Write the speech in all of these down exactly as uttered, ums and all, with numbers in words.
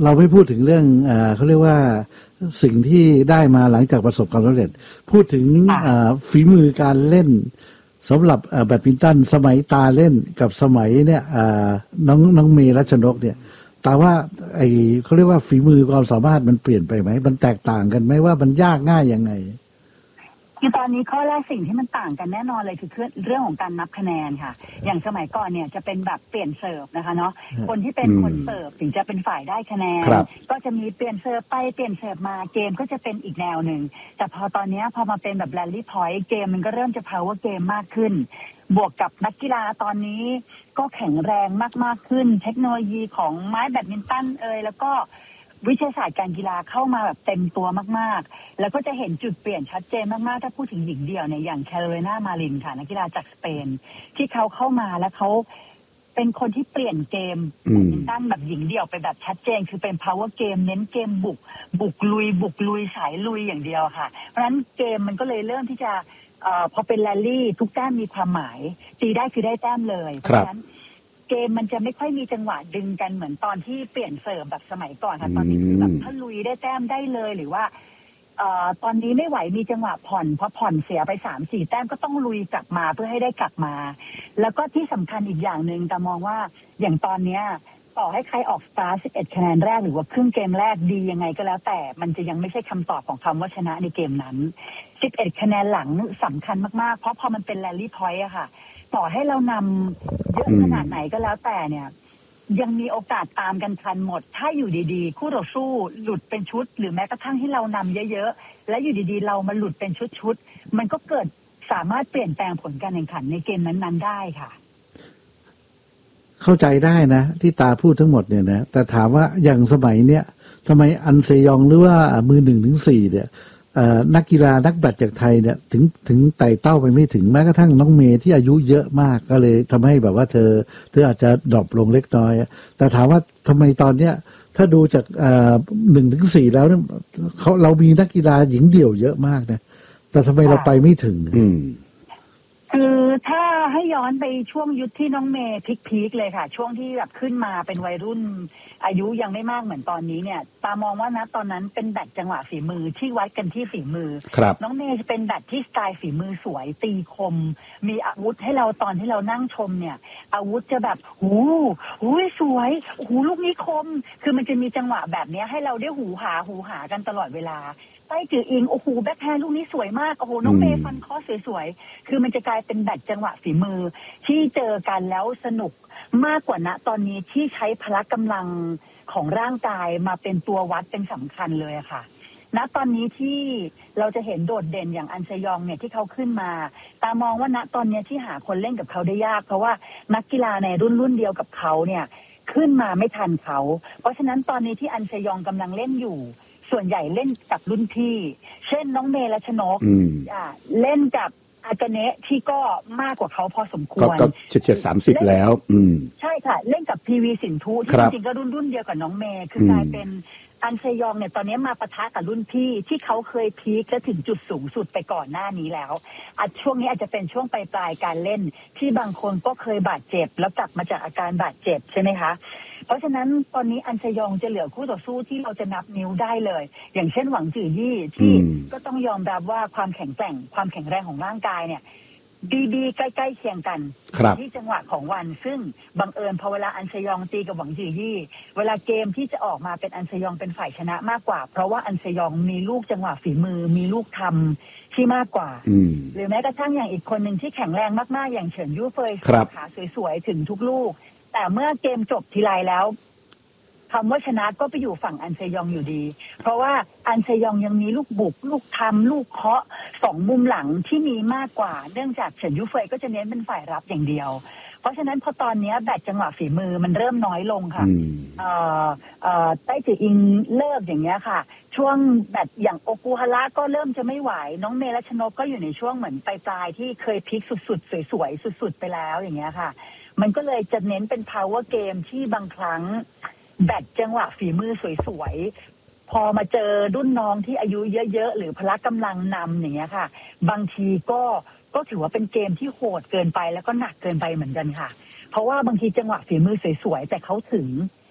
เราไม่พูดถึงเรื่องเอ่อเขาเรียกว่าสิ่งที่ได้มาหลังจากประสบความสำเร็จพูดถึงฝีมือการเล่นสำหรับแบดมินตันสมัยตาเล่นกับสมัยเนี่ยน้องน้องเมย์รัชนกเนี่ยแต่ว่าไอเขาเรียกว่าฝีมือความสามารถมันเปลี่ยนไปไหมมันแตกต่างกันไหมว่ามันยากง่ายยังไงคือตอนนี้ข้อแรกสิ่งที่มันต่างกันแน่นอนเลยคือเรื่องของการนับคะแนนค่ะอย่างสมัยก่อนเนี่ยจะเป็นแบบเปลี่ยนเสิร์ฟนะคะเนาะคนที่เป็นคนเสิร์ฟถึงจะเป็นฝ่ายได้คะแนนก็จะมีเปลี่ยนเสิร์ฟไปเปลี่ยนเสิร์ฟมาเกมก็จะเป็นอีกแนวหนึ่งแต่พอตอนนี้พอมาเป็นแบบแรลลี่พอยต์เกมมันก็เริ่มจะ power เกมมากขึ้นบวกกับนักกีฬาตอนนี้ก็แข็งแรงมากๆขึ้นเทคโนโลยีของไม้แบดมินตันเอ่ยแล้วก็วิทยาศาสตร์การกีฬาเข้ามาแบบเต็มตัวมากๆแล้วก็จะเห็นจุดเปลี่ยนชัดเจนมากๆถ้าพูดถึงหญิงเดี่ยวเนี่ยอย่างแคโรไลนามารินค่ะนักกีฬาจากสเปนที่เขาเข้ามาแล้วเขาเป็นคนที่เปลี่ยนเกมแบดมินตันแบบหญิงเดี่ยวไปแบบชัดเจนคือเป็น power เกมเน้นเกมบุกบุกลุยบุกลุยสายลุยอย่างเดียวค่ะเพราะฉะนั้นเกมมันก็เลยเริ่มที่จะเอ่อพอเป็นแรลลี่ทุกแต้มมีความหมายตีได้คือได้แต้มเลยเพราะฉะนั้นเกมมันจะไม่ค่อยมีจังหวะดึงกันเหมือนตอนที่เปลี่ยนเสิร์ฟแบบสมัยก่อนค่ะตอนนี้คือแบบถ้าลุยได้แต้มได้เลยหรือว่าเอ่อตอนนี้ไม่ไหวมีจังหวะผ่อนเพราะผ่อนเสียไปสามสี่แต้มก็ต้องลุยกลับมาเพื่อให้ได้กลับมาแล้วก็ที่สำคัญอีกอย่างหนึ่งแต่มองว่าอย่างตอนเนี้ยต่อให้ใครออกสตาร์สิบเอ็ดคะแนนแรกหรือว่าครึ่งเกมแรกดียังไงก็แล้วแต่มันจะยังไม่ใช่คำตอบของคำว่าชนะในเกมนั้นสิบเอ็ดคะแนนหลังสำคัญมากๆเพราะพอมันเป็นแรลลี่พอยต์อะค่ะต่อให้เรานำเยอะขนาดไหนก็แล้วแต่เนี่ยยังมีโอกาสตามกันทันหมดถ้าอยู่ดีๆคู่ต่อสู้หลุดเป็นชุดหรือแม้กระทั่งที่เรานำเยอะๆและอยู่ดีๆเรามาหลุดเป็นชุดๆมันก็เกิดสามารถเปลี่ยนแปลงผลการแข่งขันในเกมนั้นๆได้ค่ะเข้าใจได้นะที่ตาพูดทั้งหมดเนี่ยนะแต่ถามว่าอย่างสมัยเนี้ยทำไมอันเซยองหรือว่ามือหนึ่งถึงสี่เนี่ยนักกีฬานักแบดจากไทยเนี่ยถึงถึงไต่เต้าไปไม่ถึงแม้กระทั่งน้องเมย์ที่อายุเยอะมากก็เลยทำให้แบบว่าเธอเธออาจจะดรอปลงเล็กน้อยแต่ถามว่าทำไมตอนเนี้ยถ้าดูจากหนึ่งถึงสี่แล้วเนี่ยเขาเรามีนักกีฬาหญิงเดี่ยวเยอะมากนะแต่ทำไมเราไปไม่ถึงคือถ้าให้ย้อนไปช่วงยุคที่น้องเมย์พีคๆเลยค่ะช่วงที่แบบขึ้นมาเป็นวัยรุ่นอายุยังไม่มากเหมือนตอนนี้เนี่ยตามองว่านะตอนนั้นเป็นแบดจังหวะฝีมือที่วัดกันที่ฝีมือน้องเมย์จะเป็นแบดที่สไตล์ฝีมือสวยตีคมมีอาวุธให้เราตอนที่เรานั่งชมเนี่ยอาวุธจะแบบหูหูสวยหูลูกนี้คมคือมันจะมีจังหวะแบบนี้ให้เราได้หูหาหูหากันตลอดเวลาใต้จืออิงโอ้โหแบ็คแฮนด์ลูกนี้สวยมากโอ้โหน้องเมย์ฟันคอสวยๆคือมันจะกลายเป็นแบดจังหวะฝีมือที่เจอกันแล้วสนุกมากกว่าณตอนนี้ที่ใช้พละกำลังของร่างกายมาเป็นตัววัดเป็นสำคัญเลยค่ะณตอนนี้ที่เราจะเห็นโดดเด่นอย่างอันเซยองเนี่ยที่เขาขึ้นมาตามองว่าณตอนนี้ที่หาคนเล่นกับเขาได้ยากเพราะว่านักกีฬาในรุ่นรุ่นเดียวกับเขาเนี่ยขึ้นมาไม่ทันเขาเพราะฉะนั้นตอนนี้ที่อันเซยองกำลังเล่นอยู่ส่วนใหญ่เล่นกับรุ่นพี่เช่นน้องเมย์รัชนกอ่าเล่นกับอากาเนะที่ก็มากกว่าเขาพอสมควรก็เฉียดสามสิบแล้วอืมใช่ค่ะเล่นกับพีวีสินธุที่จริงๆก็รุ่นรุ่นเดียวกับน้องเมย์คือกลายเป็นอันเซยองเนี่ยตอนนี้มาปะทะกับรุ่นพี่ที่เขาเคยพีคและถึงจุดสูงสุดไปก่อนหน้านี้แล้วอาจช่วงนี้อาจจะเป็นช่วงปลายปลายการเล่นที่บางคนก็เคยบาดเจ็บแล้วกลับมาจากอาการบาดเจ็บใช่ไหมคะเพราะฉะนั้นตอนนี้อันเซยองจะเหลือคู่ต่อสู้ที่เราจะนับนิ้วได้เลยอย่างเช่นหวังจือยี่ที่ก็ต้องยอมรับว่าความแข็งแกร่งความแข็งแรงของร่างกายเนี่ยดีดีใกล้ๆเคียงกันที่จังหวะของวันซึ่งบังเอิญพอเวลาอันเซยองตีกับหวังจือยี่เวลาเกมที่จะออกมาเป็นอันเซยองเป็นฝ่ายชนะมากกว่าเพราะว่าอันเซยองมีลูกจังหวะฝีมือมีลูกทำที่มากกว่าหรือแม้กระทั่งอย่างอีกคนหนึ่งที่แข็งแรงมากๆอย่างเฉินยู่เฟยขาสวยๆถึงทุกลูกแต่เมื่อเกมจบทีไรแล้วคำว่าชนะก็ไปอยู่ฝั่งอันเซยองอยู่ดีเพราะว่าอันเซยองยังมีลูกบุกลูกทำลูกเคาะสองมุมหลังที่มีมากกว่าเนื่องจากเฉินยู่เฟยก็จะเน้นเป็นฝ่ายรับอย่างเดียวเพราะฉะนั้นพอตอนนี้แบตจังหวะฝีมือมันเริ่มน้อยลงค่ะเอ่อเอ่อไต้จืออิงเลิกอย่างเงี้ยค่ะช่วงแบตอย่างโอกุฮาระก็เริ่มจะไม่ไหวน้องเมรัชนกก็อยู่ในช่วงเหมือนปลายๆที่เคยพลิกสุดๆสวยๆสุดๆไปแล้วอย่างเงี้ยค่ะมันก็เลยจะเน้นเป็น power game ที่บางครั้งแบตจังหวะฝีมือสวยๆพอมาเจอรุ่นน้องที่อายุเยอะๆหรือพละกำลังนำอย่างเงี้ยค่ะบางทีก็ก็ถือว่าเป็นเกมที่โหดเกินไปแล้วก็หนักเกินไปเหมือนกันค่ะเพราะว่าบางทีจังหวะฝีมือสวยๆแต่เขาถึง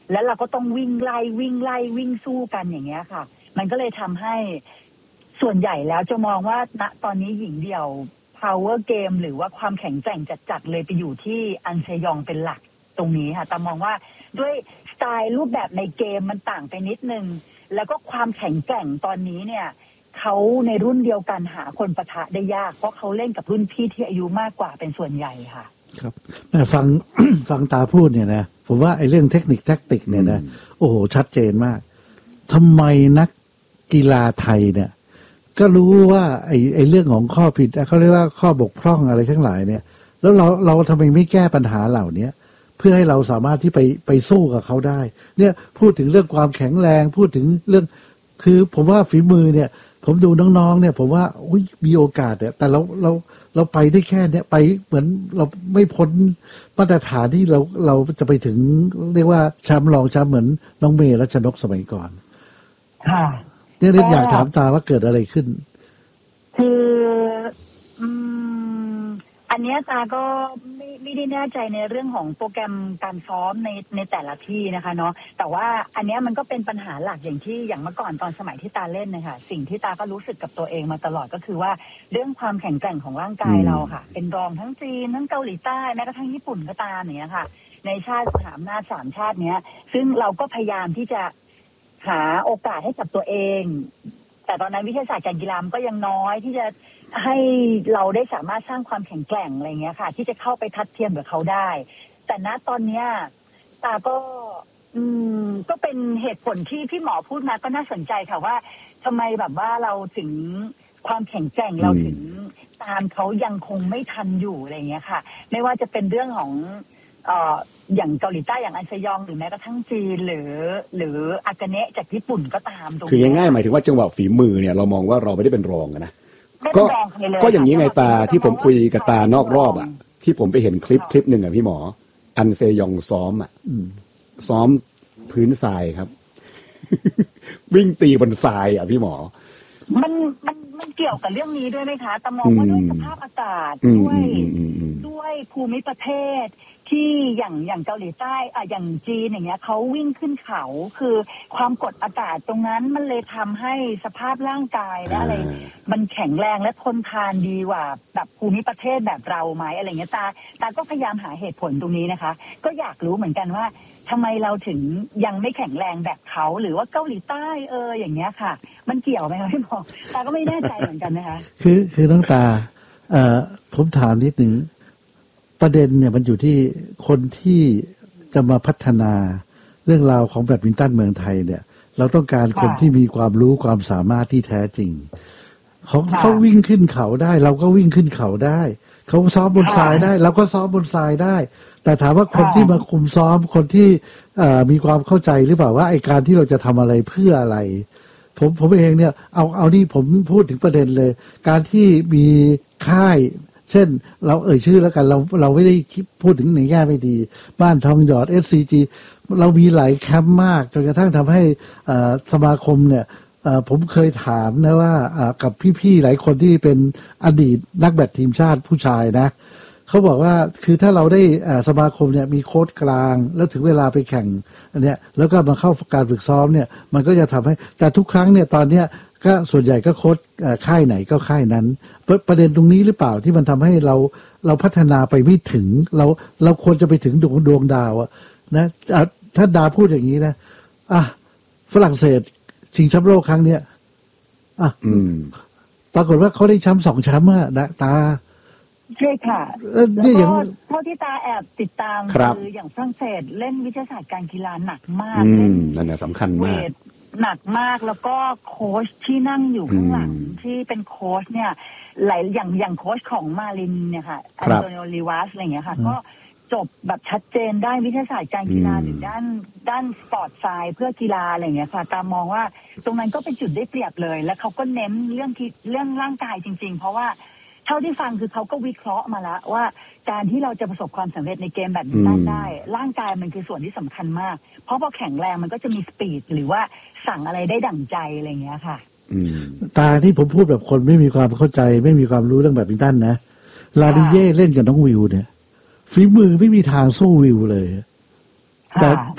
แล้วเราก็ต้องวิ่งไล่วิ่งไล่วิ่งสู้กันอย่างเงี้ยค่ะมันก็เลยทำให้ส่วนใหญ่แล้วจะมองว่าณตอนนี้หญิงเดี่ยว power game หรือว่าความแข็งแกร่งจัดๆเลยไปอยู่ที่อันเซยองเป็นหลักตรงนี้ค่ะแต่มองว่าด้วยสไตล์รูปแบบในเกมมันต่างไปนิดนึงแล้วก็ความแข็งแกร่งตอนนี้เนี่ยเขาในรุ่นเดียวกันหาคนปะทะได้ยากเพราะเขาเล่นกับรุ่นพี่ที่อายุมากกว่าเป็นส่วนใหญ่ค่ะครับแม่ฟัง ฟังตาพูดเนี่ยนะผมว่าไอ้เรื่องเทคนิคแทคติกเนี่ยนะโอ้โหชัดเจนมากทำไมนักกีฬาไทยเนี่ยก็รู้ว่าไอ้ไอ้เรื่องของข้อผิดเขาเรียกว่าข้อบกพร่องอะไรทั้งหลายเนี่ยแล้วเราเราทำไมไม่แก้ปัญหาเหล่านี้เพื่อให้เราสามารถที่ไปไปสู้กับเขาได้เนี่ยพูดถึงเรื่องความแข็งแรงพูดถึงเรื่องคือผมว่าฝีมือเนี่ยผมดูน้องๆเนี่ยผมว่าอุ้ยมีโอกาสเนี่ยแต่เราเราเราไปได้แค่เนี้ยไปเหมือนเราไม่พ้นมาตรฐานที่เราเราจะไปถึงเรียกว่าแชมป์รองแชมป์เหมือนน้องเมย์รัชนกสมัยก่อนค่ะเนี่ยอยากถามตาว่าเกิดอะไรขึ้นคืออืมอันนี้ตาก็ไม่ไม่ได้แน่ใจในเรื่องของโปรแกรมการซ้อมในในแต่ละที่นะคะเนาะแต่ว่าอันนี้มันก็เป็นปัญหาหลักอย่างที่อย่างเมื่อก่อนตอนสมัยที่ตาเล่นนะคะสิ่งที่ตาก็รู้สึกกับตัวเองมาตลอดก็คือว่าเรื่องความแข็งแกร่งของร่างกายเราค่ะเป็นรองทั้งจีนทั้งเกาหลีใต้แม้กระทั่งญี่ปุ่นก็ตามอย่างเงี้ยค่ะในชาติสามหน้าสามชาติเนี้ยซึ่งเราก็พยายามที่จะหาโอกาสให้กับตัวเองแต่ตอนนั้นวิทยาศาสตร์การกีฬาก็ยังน้อยที่จะให้เราได้สามารถสร้างความแข็งแกร่งอะไรเงี้ยค่ะที่จะเข้าไปทัดเทียมกับเขาได้แต่ณตอนเนี้ยตาก็อืมก็เป็นเหตุผลที่พี่หมอพูดมาก็น่าสนใจค่ะว่าทำไมแบบว่าเราถึงความแข็งแกร่งเราถึงตามเขายังคงไม่ทันอยู่อะไรเงี้ยค่ะไม่ว่าจะเป็นเรื่องของเอ่ออย่างเกาหลีใต้อย่างอันเซยองหรือแม้กระทั่งจีนหรือหรืออากาเนะจากญี่ปุ่นก็ตามตรงนี้คือง่ายๆหมายถึงว่าจังหวะฝีมือเนี่ยเรามองว่าเราไม่ได้เป็นรองนะก็ก็อย่างนี้ไงตาที่ผมคุยกับตานอกรอบอ่ะที่ผมไปเห็นคลิปคลิปหนึ่งอ่ะพี่หมออันเซยองซ้อมอ่ะซ้อมพื้นทรายครับ วิ่งตีบนทรายอ่ะพี่หมอมันมันมันเกี่ยวกับเรื่องนี้ด้วยไหมคะแต่มองว่าด้วยสภาพอากาศด้วยด้วยภูมิประเทศที่อย่างอย่างเกาหลีใต้อ่ะอย่างจีนอย่างเงี้ยเขาวิ่งขึ้นเขาคือความกดอากาศตรงนั้นมันเลยทำให้สภาพร่างกายและอะไรมันแข็งแรงและทนทานดีกว่าแบบภูมิประเทศแบบเราไหมอะไรเงี้ยตาตาก็พยายามหาเหตุผลตรงนี้นะคะก็อยากรู้เหมือนกันว่าทำไมเราถึงยังไม่แข็งแรงแบบเขาหรือว่าเกาหลีใต้เอออย่างเงี้ยค่ะมันเกี่ยวไหมคะพี่หมอตาก็ไม่แน่ใจเหมือนกันนะคะคือคือน้องตาเอ่อผมถามนิดนึงประเด็นเนี่ยมันอยู่ที่คนที่จะมาพัฒนาเรื่องราวของแบดมินตันเมืองไทยเนี่ยเราต้องการคนที่มีความรู้ความสามารถที่แท้จริงเขาเขาวิ่งขึ้นเขาได้เราก็วิ่งขึ้นเขาได้เขาซ้อมบนทรายได้เราก็ซ้อมบนทรายได้แต่ถามว่าคนที่มาคุมซ้อมคนที่มีความเข้าใจหรือเปล่าว่าไอ้การที่เราจะทำอะไรเพื่ออะไรผมผมเองเนี่ยเอาเอานี่ผมพูดถึงประเด็นเลยการที่มีค่ายเช่นเราเอ่ยชื่อแล้วกันเราเราไม่ได้พูดถึงในแง่ไม่ดีบ้านทองหยอด เอส ซี จี เรามีหลายแคมป์มากจนกระทั่งทำให้สมาคมเนี่ยผมเคยถามนะว่ากับพี่ๆหลายคนที่เป็นอดีตนักแบดทีมชาติผู้ชายนะเขาบอกว่าคือถ้าเราได้สมาคมเนี่ยมีโค้ชกลางแล้วถึงเวลาไปแข่งอันเนี้ยแล้วก็มาเข้าการฝึกซ้อมเนี่ยมันก็จะทำให้แต่ทุกครั้งเนี่ยตอนเนี้ยก็ส่วนใหญ่ก็โค้ชค่ายไหนก็ค่ายนั้นประเด็นตรงนี้หรือเปล่าที่มันทำให้เราเราพัฒนาไปไม่ถึงเราเราควรจะไปถึงดวงดวงดาวอะนะถ้าดาพูดอย่างนี้นะอ่ะฝรั่งเศสชิงแชมป์โลกครั้งเนี้ยอ่ะปรากฏว่าเขาได้แชมป์สองแชมป์อะนะตาใช่ค่ะแล้วก็เท่าที่ตาแอบติดตามคืออย่างฝรั่งเศสเล่นวิทยาศาสตร์การกีฬาหนักมากเล่นนั่นแหละสำคัญมากหนักมากแล้วก็โค้ชที่นั่งอยู่ข้างหลังที่เป็นโค้ชเนี่ยหลายอย่างอย่างโค้ชของมารินเนี่ยค่ะอันโตนิโอลิวัสอะไรอย่างเงี้ยค่ะก็จบแบบชัดเจนด้านวิทยาศาสตร์การกีฬาหรือด้านด้านสปอร์ตไซน์เพื่อกีฬาอะไรอย่างเงี้ยค่ะตามมองว่าตรงนั้นก็เป็นจุดได้เปรียบเลยแล้วเขาก็เน้นเรื่องเรื่องร่างกายจริงๆเพราะว่าเท่าที่ฟังคือเขาก็วิเคราะห์มาแล้วว่าการที่เราจะประสบความสำเร็จในเกมแบดมินตันได้ร่างกายมันคือส่วนที่สำคัญมากเพราะพอแข็งแรงมันก็จะมีสปีดหรือว่าสั่งอะไรได้ดั่งใจอะไรอย่างเงี้ยค่ะตาที่ผมพูดแบบคนไม่มีความเข้าใจไม่มีความรู้เรื่องแบดมินตันนะลาดิเย่เล่นกับน้องวิวเนี่ยฝีมือไม่มีทางสู้วิวเลยแต่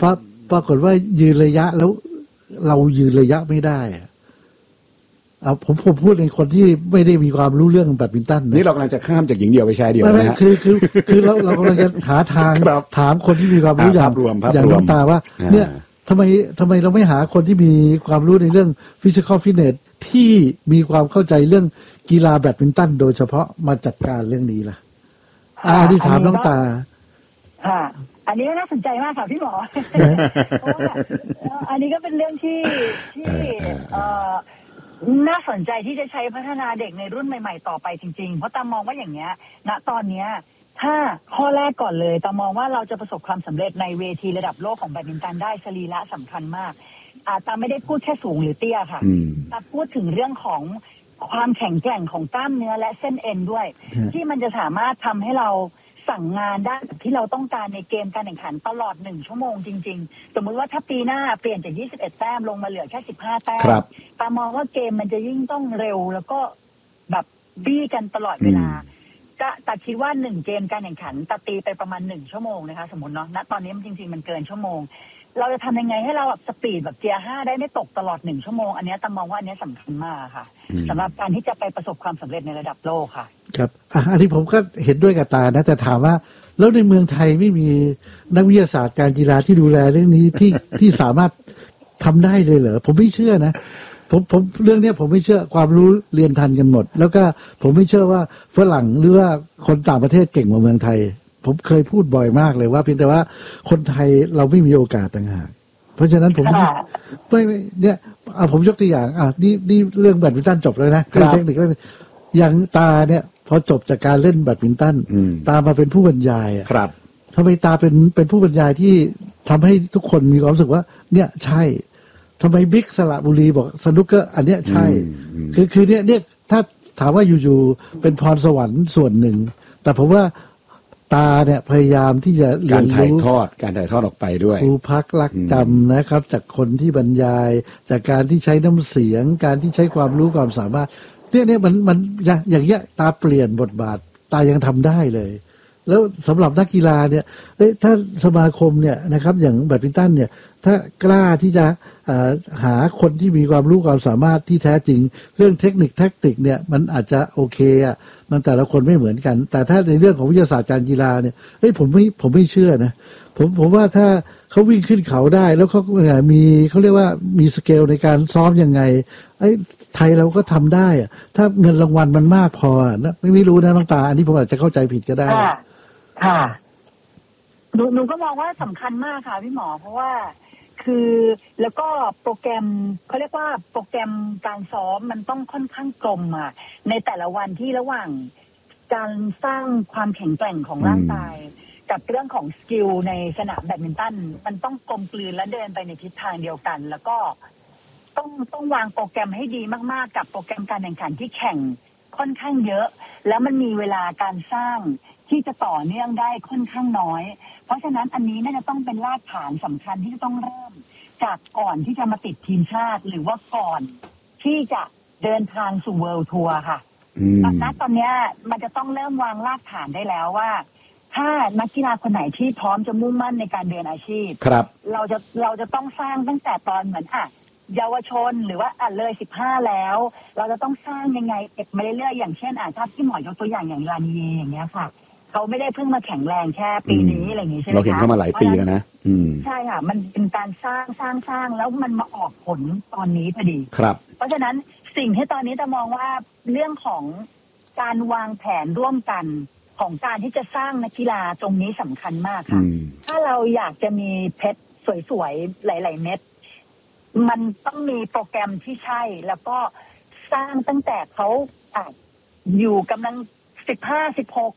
ปรากฏว่ายืนระยะแล้วเรายืนระยะไม่ได้เอาผมผมพูดในคนที่ไม่ได้มีความรู้เรื่องแบดมินตันนี่เรากำลังจะข้ามจากหญิงเดียวไปชายเดียวนะฮะคือคือคือเราเรากำลังจะหาทางถามคนที่มีความรู้อย่างอย่างน้องตาว่าเนี่ยทำไมทำไมเราไม่หาคนที่มีความรู้ในเรื่อง physical fitness ที่มีความเข้าใจเรื่องกีฬาแบดมินตันโดยเฉพาะมาจัดการเรื่องนี้ล่ะอ่าที่ถามน้องตาค่ะอันนี้ก็น่าสนใจมากค่ะพี่หมอเพราะว่าอันนี้ก็เป็นเรื่องที่ที่เอ่อน่าสนใจที่จะใช้พัฒนาเด็กในรุ่นใหม่ๆต่อไปจริงๆเพราะตามองว่าอย่างเนี้ยณตอนเนี้ยถ้าข้อแรกก่อนเลยตามองว่าเราจะประสบความสำเร็จในเวทีระดับโลกของแบดมินตันได้สรีระสำคัญมากอาตาไม่ได้พูดแค่สูงหรือเตี้ยค่ะตาพูดถึงเรื่องของความแข็งแกร่งของกล้ามเนื้อและเส้นเอ็นด้วยที่มันจะสามารถทำให้เราสั่งงานได้แบบที่เราต้องการในเกมการแข่งขันตลอดหนึ่งชั่วโมงจริงๆสมมติว่าถ้าปีหน้าเปลี่ยนจากยี่สิบเอ็ดแต้มลงมาเหลือแค่สิบห้าแต้มตามองว่าเกมมันจะยิ่งต้องเร็วแล้วก็แบบบี้กันตลอดเวลาก็แต่คิดว่าหนึ่งเกมการแข่งขันตาตีไปประมาณหนึ่งชั่วโมงนะคะสมมติเนาะณตอนนี้มันจริงๆมันเกินชั่วโมงเราจะทำยังไงให้เราแบบสปีดแบบเจียร์ห้าได้ไม่ตกตลอดหนึ่งชั่วโมงอันนี้ตามองว่าอันนี้สำคัญมากค่ะสำหรับการที่จะไปประสบความสำเร็จในระดับโลกค่ะครับอ่ะอันนี้ผมก็เห็นด้วยกับตานะแต่ถามว่าแล้วในเมืองไทยไม่มีนักวิทยาศาสตร์การกีฬาที่ดูแลเรื่องนี้ที่ที่สามารถทำได้เลยเหรอผมไม่เชื่อนะผมผมเรื่องนี้ผมไม่เชื่อความรู้เรียนทันกันหมดแล้วก็ผมไม่เชื่อว่าฝรั่งหรือว่าคนต่างประเทศเก่งกว่าเมืองไทยผมเคยพูดบ่อยมากเลยว่าเพียงแต่ว่าคนไทยเราไม่มีโอกาสต่างหากเพราะฉะนั้นผมไม่เนี่ยเอาผมยกตัวอย่างอ่ะนี่นี่เรื่องแบดมินตันจบเลยนะเรื่องเทคนิคเรื่องอย่างตาเนี่ยพอจบจากการเล่นแบดมินตันตามาเป็นผู้บรรยายอ่ะทำไมตาเป็นเป็นผู้บรรยายที่ทำให้ทุกคนมีความรู้สึกว่าเนี่ยใช่ทำไมบิ๊กสระบุรีบอกสนุกเกอร์อันเนี้ยใช่คือคือเนี่ยเนี่ยถ้าถามว่าอยู่ๆเป็นพรสวรรค์ส่วนหนึ่งแต่ผมว่าตาเนี่ยพยายามที่จะเรียนรู้การถ่ายทอดการถ่ายทอดออกไปด้วยครูพักรักจำนะครับจากคนที่บรรยายจากการที่ใช้น้ำเสียงการที่ใช้ความรู้ความสามารถเนี่ยเนี่ยมันมันอย่างเงี้ยตาเปลี่ยนบทบาทตายังทำได้เลยแล้วสำหรับนักกีฬาเนี่ยเอ้ยถ้าสมาคมเนี่ยนะครับอย่างแบดมินตันเนี่ยถ้ากล้าที่จะหาคนที่มีความรู้ความสามารถที่แท้จริงเรื่องเทคนิคแทคติกเนี่ยมันอาจจะโอเคอ่ะมันแต่ละคนไม่เหมือนกันแต่ถ้าในเรื่องของวิทยาศาสตร์การกีฬาเนี่ยเฮ้ยผมไม่ผมไม่เชื่อนะผมผมว่าถ้าเขาวิ่งขึ้นเขาได้แล้วเขามีเขาเรียกว่ามีสเกลในการซ้อมยังไงไอ้ไทยเราก็ทำได้อ่ะถ้าเงินรางวัลมันมากพอนะไม่ไม่รู้นะน้องตาอันนี้ผมอาจจะเข้าใจผิดก็ได้ค่ะหนูหนูก็มองว่าสำคัญมากค่ะพี่หมอเพราะว่าคือแล้วก็โปรแกรมเขาเรียกว่าโปรแกรมการซ้อมมันต้องค่อนข้างกลมอ่ะในแต่ละวันที่ระหว่างการสร้างความแข็งแกร่งของร่างกายกับเรื่องของสกิลในสนามแบดมินตันมันต้องกลมกลืนและเดินไปในทิศทางเดียวกันแล้วก็ต้องต้องวางโปรแกรมให้ดีมากๆกับโปรแกรมการแข่งขันที่แข่งค่อนข้างเยอะแล้วมันมีเวลาการสร้างที่จะต่อเนื่องได้ค่อนข้างน้อยเพราะฉะนั้นอันนี้น่าจะต้องเป็นรากฐานสำคัญที่จะต้องเริ่มจากก่อนที่จะมาติดทีมชาติหรือว่าก่อนที่จะเดินทางสู่เวิลด์ทัวร์ค่ะณตอนนี้มันจะต้องเริ่มวางรากฐานได้แล้วว่าถ้านักกีฬาคนไหนที่พร้อมจะมุ่งมั่นในการเดินอาชีพครับเราจะเราจะต้องสร้างตั้งแต่ตอนเหมือนอ่ะเยาวชนหรือว่าอ่ะเลยสิบห้าแล้วเราจะต้องสร้างยังไงเก็บมาเรื่อยๆอย่างเช่นอ่ะถ้าที่หมอยกตัวอย่างอย่างลานีอย่างเงี้ยค่ะเขาไม่ได้เพิ่งมาแข็งแรงแค่ปีนี้อะไรอย่างนี้ใช่ไหมคะเราเห็นเขามาหลายปีแล้วนะใช่ค่ะมันเป็นการสร้างสร้างสร้างแล้วมันมาออกผลตอนนี้พอดีครับเพราะฉะนั้นสิ่งที่ตอนนี้จะมองว่าเรื่องของการวางแผนร่วมกันของการที่จะสร้างนักกีฬาตรงนี้สำคัญมากค่ะถ้าเราอยากจะมีเพชรสวยๆหลายๆเม็ดมันต้องมีโปรแกรมที่ใช่แล้วก็สร้างตั้งแต่เขาอ่ะอยู่กำลังสิบห้าสิบหก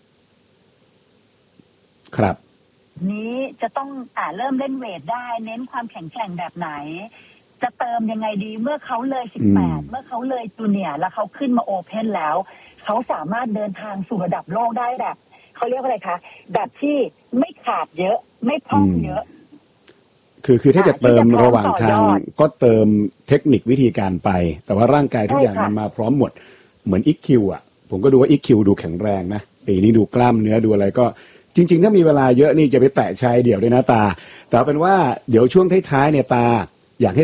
ครับนี้จะต้องอ่าเริ่มเล่นเวทได้เน้นความแข็งแกร่งแบบไหนจะเติมยังไงดีเมื่อเขาเลยสิบแปดเมื่อเขาเลยจูเนียร์แล้วเขาขึ้นมาโอเพ่นแล้วเขาสามารถเดินทางสู่ระดับโลกได้แบบเขาเรียกว่าอะไรคะแบบที่ไม่ขาดเยอะไม่พร่องเยอะคือคือถ้าจะเติมระหว่างทางก็เติมเทคนิควิธีการไปแต่ว่าร่างกายทุกอย่างมันมาพร้อมหมดเหมือนอีคคิวอ่ะผมก็ดูว่าอีคคิวดูแข็งแรงนะปีนี้ดูกล้ามเนื้อดูอะไรก็จริงๆถ้ามีเวลาเยอะนี่จะไปแตะชายเดี่ยวด้วยนะตาแต่เป็นว่าเดี๋ยวช่วงท้ายๆเนี่ยตา